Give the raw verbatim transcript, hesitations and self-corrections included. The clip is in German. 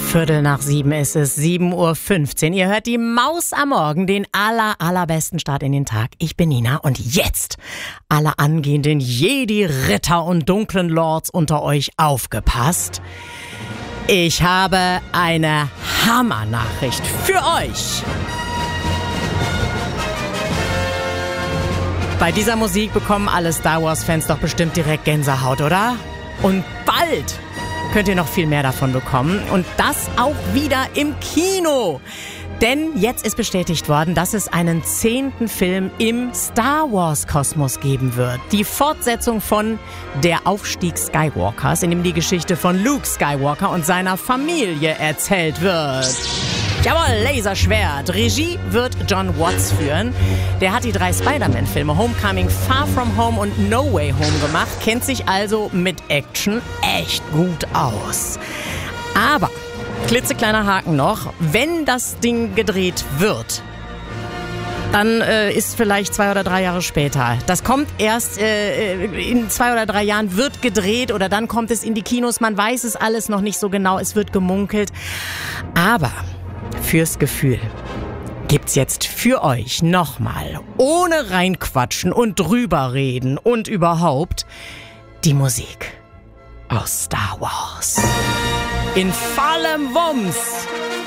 Viertel nach sieben ist es, sieben Uhr fünfzehn. Ihr hört die Maus am Morgen, den aller, allerbesten Start in den Tag. Ich bin Nina und jetzt alle angehenden Jedi, Ritter und dunklen Lords unter euch aufgepasst. Ich habe eine Hammernachricht für euch. Bei dieser Musik bekommen alle Star Wars-Fans doch bestimmt direkt Gänsehaut, oder? Und bald könnt ihr noch viel mehr davon bekommen. Und das auch wieder im Kino. Denn jetzt ist bestätigt worden, dass es einen zehnten Film im Star Wars-Kosmos geben wird. Die Fortsetzung von Der Aufstieg Skywalkers, in dem die Geschichte von Luke Skywalker und seiner Familie erzählt wird. Jawohl, Laserschwert. Regie wird John Watts führen. Der hat die drei Spider-Man-Filme Homecoming, Far From Home und No Way Home gemacht, kennt sich also mit Action echt gut aus. Aber, klitzekleiner Haken noch, wenn das Ding gedreht wird, dann äh, ist vielleicht zwei oder drei Jahre später. Das kommt erst äh, in zwei oder drei Jahren, wird gedreht oder dann kommt es in die Kinos. Man weiß es alles noch nicht so genau, es wird gemunkelt. Aber fürs Gefühl gibt's jetzt für euch nochmal, ohne reinquatschen und drüber reden und überhaupt, die Musik aus Star Wars. In vollem Wumms.